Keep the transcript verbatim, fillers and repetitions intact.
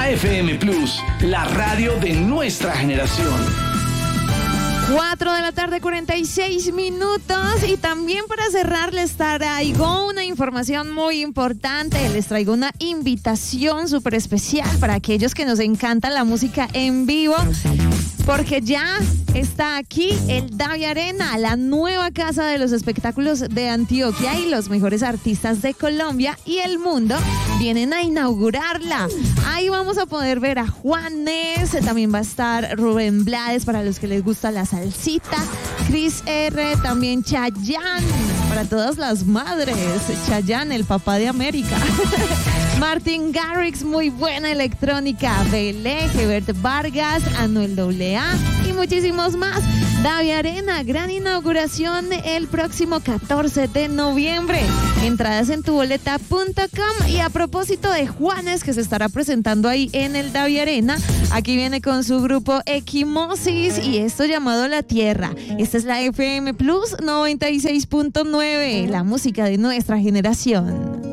La F M Plus, la radio de nuestra generación. cuatro de la tarde, cuarenta y seis minutos. Y también para cerrar les traigo una información muy importante. Les traigo una invitación súper especial para aquellos que nos encanta la música en vivo, porque ya está aquí el Davi Arena, la nueva casa de los espectáculos de Antioquia, y los mejores artistas de Colombia y el mundo vienen a inaugurarla. Ahí vamos a poder ver a Juanes, también va a estar Rubén Blades para los que les gusta la salsita, Chris R, también Chayanne para todas las madres, Chayanne, el papá de América. Martin Garrix, muy buena electrónica, Belé, Gebert Vargas, Anuel doble A y muchísimos más. Davi Arena, gran inauguración el próximo catorce de noviembre. Entradas en tuboleta punto com. Y a propósito de Juanes, que se estará presentando ahí en el Davi Arena, aquí viene con su grupo Equimosis y esto llamado La Tierra. Esta es la F M Plus noventa y seis punto nueve, la música de nuestra generación.